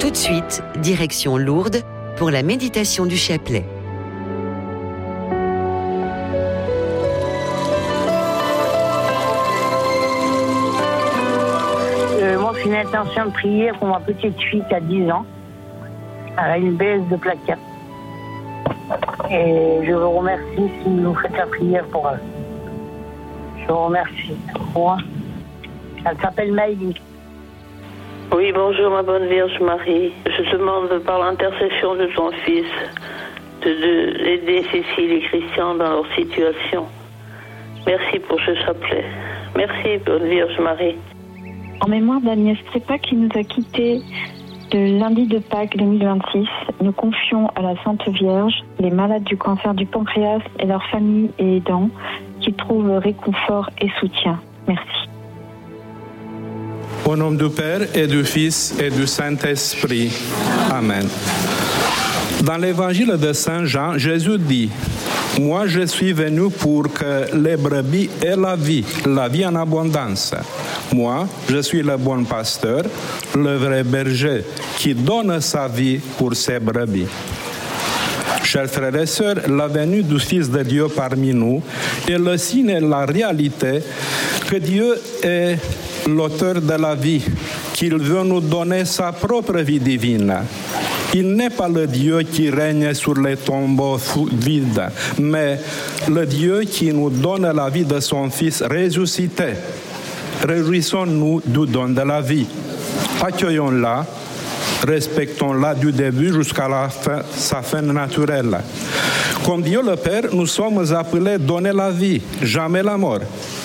Tout de suite, direction Lourdes pour la méditation du chapelet. Moi, c'est une intention de prière pour ma petite fille qui a 10 ans. Elle a une baisse de placard. Et je vous remercie si vous faites la prière pour elle. Je vous remercie. Moi, elle s'appelle Maïli. Oui, bonjour ma bonne Vierge Marie. Je demande par l'intercession de ton Fils d'aider Cécile et Christian dans leur situation. Merci pour ce chapelet. Merci, bonne Vierge Marie. En mémoire d'Agnès Trépa qui nous a quittés le lundi de Pâques 2026, nous confions à la Sainte Vierge les malades du cancer du pancréas et leurs familles et aidants qui trouvent réconfort et soutien. Merci. Au nom du Père et du Fils et du Saint-Esprit. Amen. Dans l'évangile de Saint Jean, Jésus dit: « Moi, je suis venu pour que les brebis aient la vie en abondance. Moi, je suis le bon pasteur, le vrai berger, qui donne sa vie pour ses brebis. » Chers frères et sœurs, la venue du Fils de Dieu parmi nous est le signe et la réalité que Dieu est l'auteur de la vie, qu'il veut nous donner sa propre vie divine. Il n'est pas le Dieu qui règne sur les tombeaux vides, mais le Dieu qui nous donne la vie de son Fils ressuscité. Réjouissons-nous du don de la vie. Accueillons-la, respectons-la du début jusqu'à sa fin naturelle. Comme Dieu le Père, nous sommes appelés à donner la vie, jamais la mort.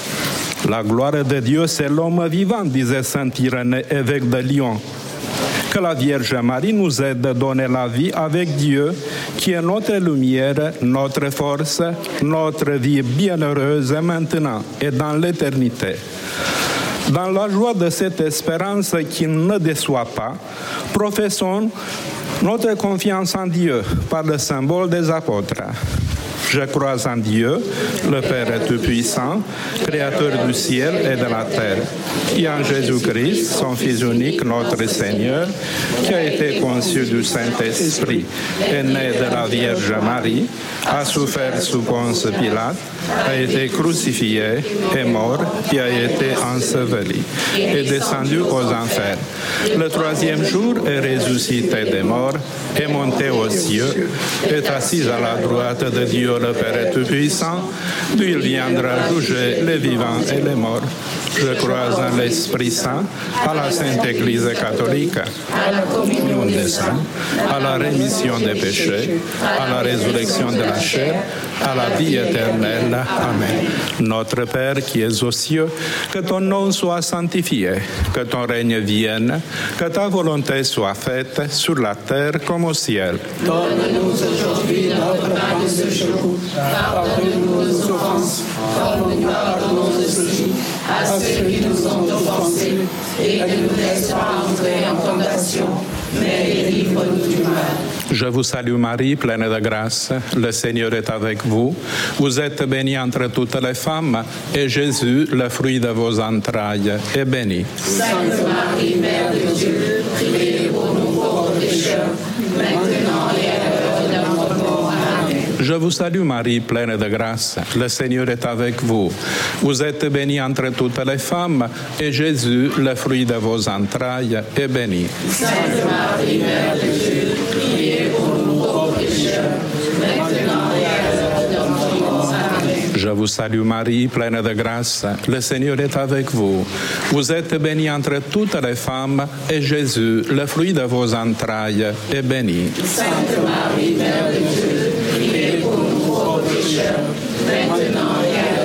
La gloire de Dieu, c'est l'homme vivant, disait saint Irénée, évêque de Lyon. Que la Vierge Marie nous aide à donner la vie avec Dieu, qui est notre lumière, notre force, notre vie bienheureuse maintenant et dans l'éternité. Dans la joie de cette espérance qui ne déçoit pas, professons notre confiance en Dieu par le symbole des apôtres. Je crois en Dieu, le Père Tout-Puissant, Créateur du ciel et de la terre, et en Jésus-Christ, son Fils unique, notre Seigneur, qui a été conçu du Saint-Esprit, est né de la Vierge Marie, a souffert sous Ponce Pilate, a été crucifié, est mort, et a été enseveli, est descendu aux enfers. Le troisième jour est ressuscité des morts, est monté aux cieux, est assis à la droite de Dieu le Père Tout-Puissant, d'où il viendra juger les vivants et les morts. Je crois en l'Esprit Saint, à la Sainte Église catholique, à la communion des saints, à la rémission des péchés, à la résurrection de la chair, à la vie éternelle. Amen. Notre Père qui es aux cieux, que ton nom soit sanctifié, que ton règne vienne, que ta volonté soit faite sur la terre comme au ciel. Donne-nous aujourd'hui notre pain de ce jour. Pardonne-nous nos offenses, comme nous pardonnons aussi à ceux qui nous ont offensés, et ne nous laisse pas entrer en tentation, mais délivre-nous du mal. Je vous salue Marie, pleine de grâce, le Seigneur est avec vous. Vous êtes bénie entre toutes les femmes, et Jésus, le fruit de vos entrailles, est béni. Sainte Marie, Mère de Dieu, priez pour nous pauvres pécheurs, maintenant et à l'heure de notre mort. Amen. Je vous salue Marie, pleine de grâce, le Seigneur est avec vous. Vous êtes bénie entre toutes les femmes, et Jésus, le fruit de vos entrailles, est béni. Sainte Marie, Mère de Dieu, priez pour nous pauvres pécheurs, maintenant et à l'heure de notre mort. Amen. Je vous salue Marie, pleine de grâce, le Seigneur est avec vous. Vous êtes bénie entre toutes les femmes, et Jésus, le fruit de vos entrailles, est béni. Sainte Marie, Mère de Dieu, priez pour nous pauvres pécheurs, maintenant et à l'heure